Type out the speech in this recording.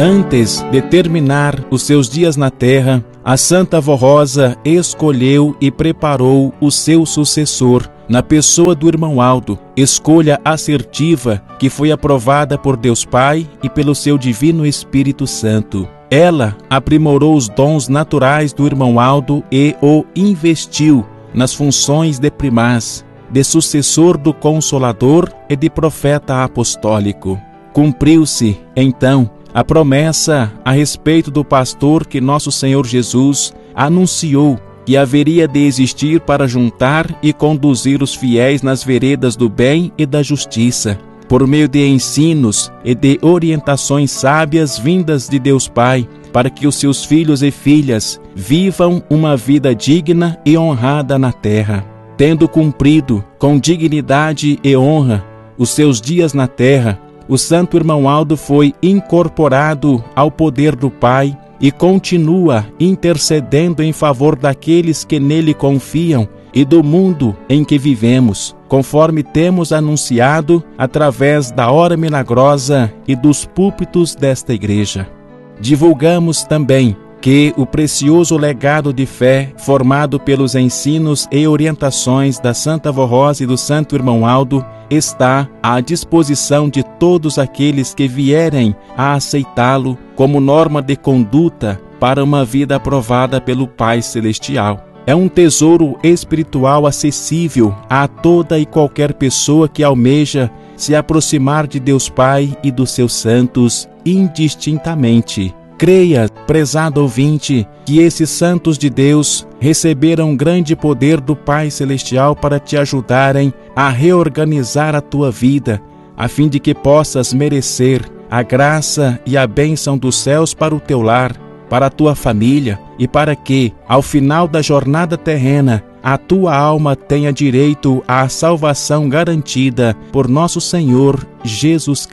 Antes de terminar os seus dias na terra, a Santa Avó Rosa escolheu e preparou o seu sucessor, na pessoa do irmão Aldo, escolha assertiva que foi aprovada por Deus Pai e pelo seu Divino Espírito Santo. Ela aprimorou os dons naturais do irmão Aldo e o investiu nas funções de primaz, de sucessor do Consolador e de profeta apostólico. Cumpriu-se, então, a promessa a respeito do pastor que nosso Senhor Jesus anunciou que haveria de existir para juntar e conduzir os fiéis nas veredas do bem e da justiça, por meio de ensinos e de orientações sábias vindas de Deus Pai, para que os seus filhos e filhas vivam uma vida digna e honrada na terra. Tendo cumprido com dignidade e honra os seus dias na terra, o santo irmão Aldo foi incorporado ao poder do Pai e continua intercedendo em favor daqueles que nele confiam e do mundo em que vivemos, conforme temos anunciado através da hora milagrosa e dos púlpitos desta igreja. Divulgamos também que o precioso legado de fé formado pelos ensinos e orientações da Santa Avó Rosa e do Santo Irmão Aldo está à disposição de todos aqueles que vierem a aceitá-lo como norma de conduta para uma vida aprovada pelo Pai Celestial. É um tesouro espiritual acessível a toda e qualquer pessoa que almeja se aproximar de Deus Pai e dos seus santos indistintamente. Creia, prezado ouvinte, que esses santos de Deus receberam grande poder do Pai Celestial para te ajudarem a reorganizar a tua vida, a fim de que possas merecer a graça e a bênção dos céus para o teu lar, para a tua família e para que, ao final da jornada terrena, a tua alma tenha direito à salvação garantida por nosso Senhor Jesus Cristo.